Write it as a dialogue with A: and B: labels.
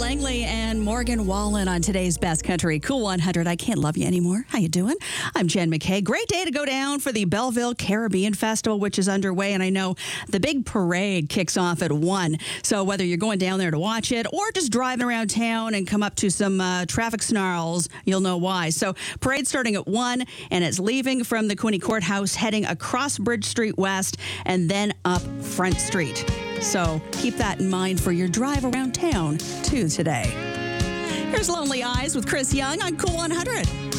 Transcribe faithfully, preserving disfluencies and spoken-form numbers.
A: Langley and Morgan Wallen on today's Best Country Cool one hundred. I Can't Love You Anymore. How you doing? I'm Jen McKay. Great day to go down for the Belleville Caribbean Festival, which is underway. And I know the big parade kicks off at one. So whether you're going down there to watch it or just driving around town and come up to some uh, traffic snarls, you'll know why. So parade starting at one, and it's leaving from the Quinte Courthouse, heading across Bridge Street West and then up Front Street. So keep that in mind for your drive around town, too, today. Here's Lonely Eyes with Chris Young on Cool one hundred.